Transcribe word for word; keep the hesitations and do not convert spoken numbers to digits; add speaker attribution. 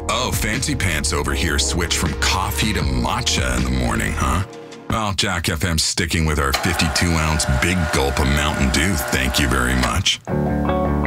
Speaker 1: Oh, Fancy Pants over here switched from coffee to matcha in the morning, huh? Well, Jack F M's sticking with our fifty-two ounce big gulp of Mountain Dew, thank you very much.